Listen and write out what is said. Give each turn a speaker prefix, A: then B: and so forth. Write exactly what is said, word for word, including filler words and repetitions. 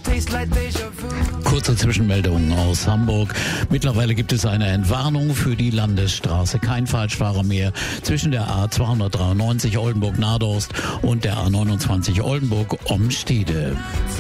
A: Kurze Zwischenmeldung aus Hamburg. Mittlerweile gibt es eine Entwarnung für die Landesstraße. Kein Falschfahrer mehr zwischen der A zweihundertdreiundneunzig Oldenburg-Nahdorst und der A neunundzwanzig Oldenburg-Omstede.